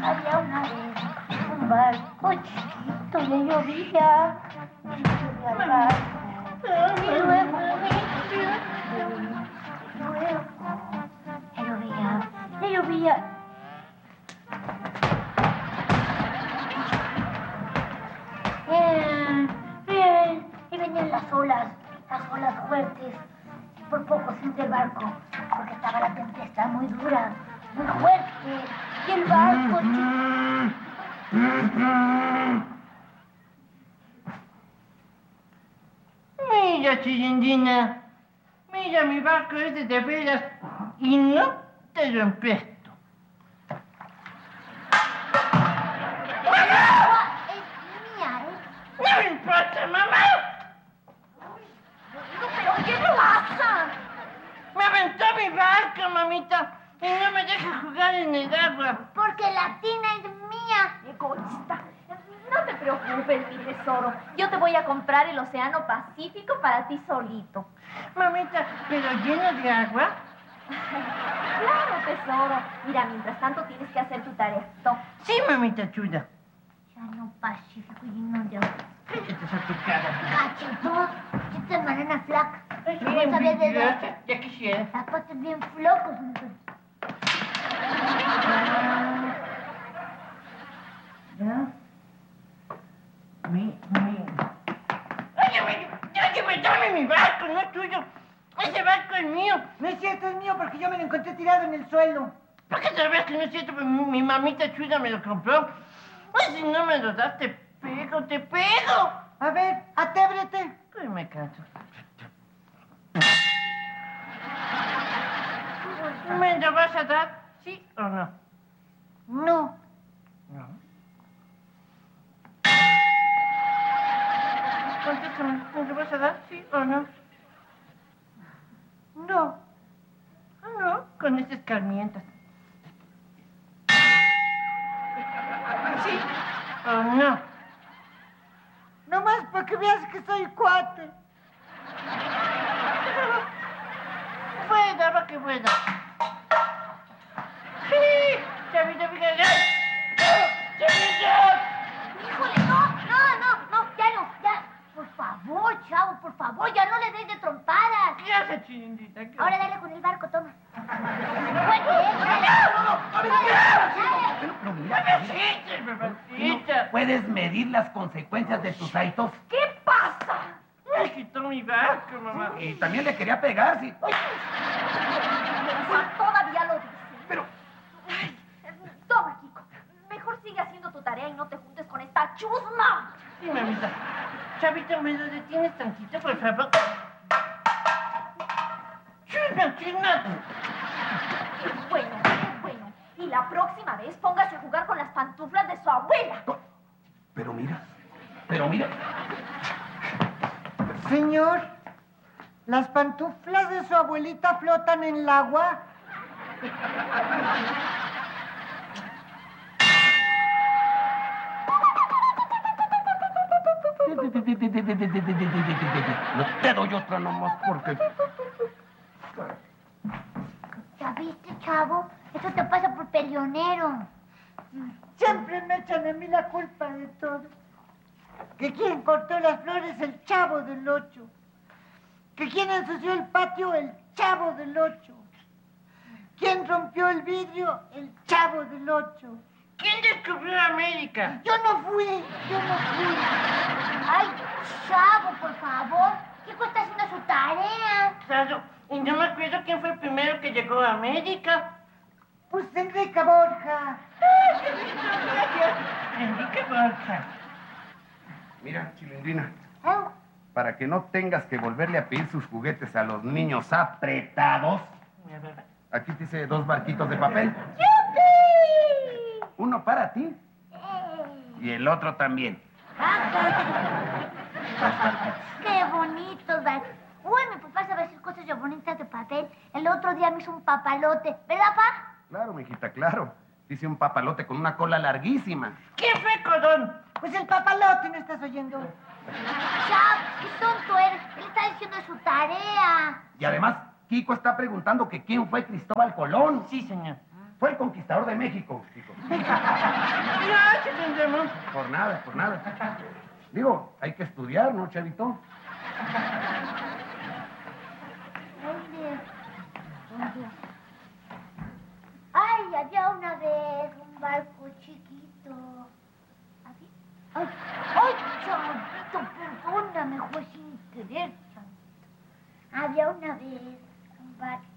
Había una vez un barco chiquito, le llovía. Y subí al barco. Y luego le llovía. Y venían las olas fuertes. Por poco se hunde el barco, porque estaba la tempestad muy dura, muy fuerte. Y el barco... Mira, Chirindina, mira, mi barco es de veras y no te lo empresto. Es mía, ¿eh? ¡No me importa, mamá! No, pero ¿qué pasa? Me aventó mi barco, mamita, y no me deja jugar en el agua. Porque la tina es mía. Egoísta. No te preocupes, mi tesoro. Yo te voy a comprar el Océano Pacífico para ti solito. Mamita, ¿pero lleno de agua? Claro, tesoro. Mira, mientras tanto tienes que hacer tu tarea. Toma. Sí, mamita chula. Océano Pacífico lleno de agua. Cállate a tu cara. Cachetón, esta es banana flaca. Ay, ¿Vos sabés de dónde? ya quisiera. Las patas bien flocos. ¿Ya? ¡Óyeme, dame mi barco, no es tuyo! ¡Ese barco es mío! No es cierto, es mío, porque yo me lo encontré tirado en el suelo. ¿Por qué sabes que no es cierto? Pues mi mamita chula me lo compró. Pues si no me lo das, te pego. A ver, atébrete. Pues me canso. ¿Me lo vas a dar? ¿Sí o no? No. No. Contéstame, ¿me lo vas a dar? ¿Sí o no? No. Ah, no, con esas escarmientas. ¿Sí o no? Nomás para que veas que soy cuate. Pueda, va que pueda. ¡Sí! ¡Chavita, fíjate! ¡Chavita! Híjole, no, ya. Por favor, chavo, por favor, ya no le des de trompadas. ¿Qué hace, Chirindita? Ahora dale con el barco, toma. Fuerte, dale. Pero mira, ¡Bebecita, bebecita! ¿no puedes medir las consecuencias de tus actos? ¿Qué pasa? Me quitó mi barco, mamá. Y también le quería pegar, sí. Todavía lo dices. Pero, Toma, Kiko. Mejor sigue haciendo tu tarea y no te juntes con esta chusma. Sí, mamita. Chavita, ¿me lo detienes tantito, por favor? ¡Chusma! Bueno. Y la próxima vez póngase a jugar con las pantuflas de su abuela. pero mira. Señor, ¿las pantuflas de su abuelita flotan en el agua? No te doy otra nomás porque... ¿Ya viste, chavo? Eso te pasa por peleonero. Siempre me echan a mí la culpa de todo. Que quien cortó las flores, el Chavo del Ocho. Que quien ensució el patio, el Chavo del Ocho. ¿Quién rompió el vidrio? El Chavo del Ocho. ¿Quién descubrió América? Yo no fui. Ay, chavo, por favor. Kiko está haciendo su tarea. Claro, y no me acuerdo quién fue el primero que llegó a América. Pues Enrique Borja. Enrique Borja. Mira, Chilindrina, ¿Eh? para que no tengas que volverle a pedir sus juguetes a los niños apretados, aquí te hice 2 barquitos de papel. ¡Yupi! Uno para ti y el otro también. ¡Qué bonitos! Uy, mi papá sabe hacer cosas de bonitas de papel. El otro día me hizo un papalote. ¿Verdad, pa? Claro, mijita, claro. Te hice un papalote con una cola larguísima. ¿Quién fue Codón? Pues el papalote, ¿no estás oyendo? Chao, qué tonto eres. Él está diciendo su tarea. Y además, Kiko está preguntando que quién fue Cristóbal Colón. Sí, señor. Fue el conquistador de México, chico. Gracias, don Ramón. Por nada, por nada. Digo, hay que estudiar, ¿no, chavito? Ay, había una vez un barco chiquito. Ay, ay, chavito, perdóname, fue sin querer, chavito. Había una vez un barco